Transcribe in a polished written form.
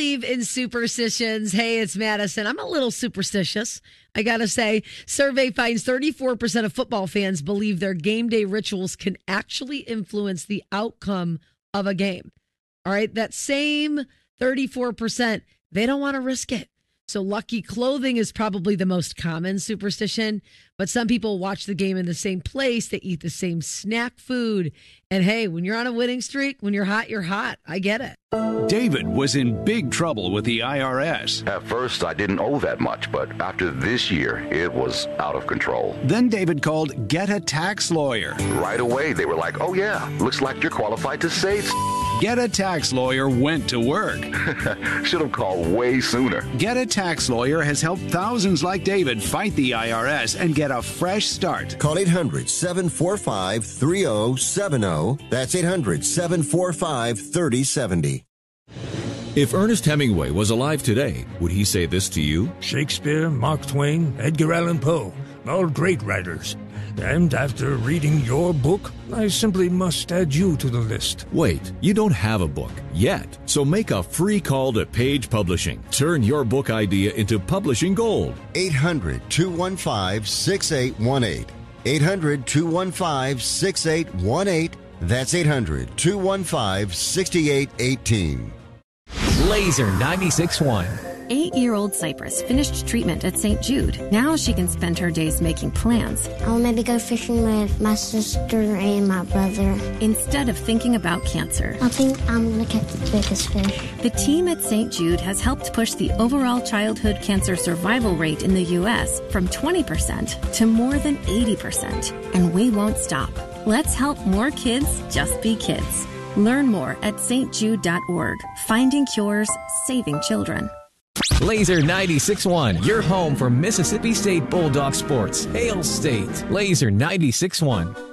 believe in superstitions. Hey, it's Madison. I'm a little superstitious, I got to say. Survey finds 34% of football fans believe their game day rituals can actually influence the outcome of a game. All right, that same 34%, they don't want to risk it. So lucky clothing is probably the most common superstition, but some people watch the game in the same place. They eat the same snack food. And hey, when you're on a winning streak, when you're hot, you're hot. I get it. David was in big trouble with the IRS. At first, I didn't owe that much, but after this year, it was out of control. Then David called Get a Tax Lawyer. Right away, they were like, oh yeah, looks like you're qualified to save. Get a Tax Lawyer went to work. Should have called way sooner. Get a Tax Lawyer has helped thousands like David fight the IRS and get a fresh start. Call 800-745-3070. That's 800-745-3070. If Ernest Hemingway was alive today, would he say this to you? Shakespeare, Mark Twain, Edgar Allan Poe, all great writers. And after reading your book, I simply must add you to the list. Wait, you don't have a book yet. So make a free call to Page Publishing. Turn your book idea into publishing gold. 800-215-6818. 800-215-6818. That's 800-215-6818. Laser 96.1. 8-year-old Cypress finished treatment at St. Jude. Now she can spend her days making plans. I'll maybe go fishing with my sister and my brother. Instead of thinking about cancer. I think I'm going to catch the biggest fish. The team at St. Jude has helped push the overall childhood cancer survival rate in the U.S. from 20% to more than 80%. And we won't stop. Let's help more kids just be kids. Learn more at stjude.org. Finding cures, saving children. Laser 96.1, your home for Mississippi State Bulldog sports. Hail State. Laser 96.1.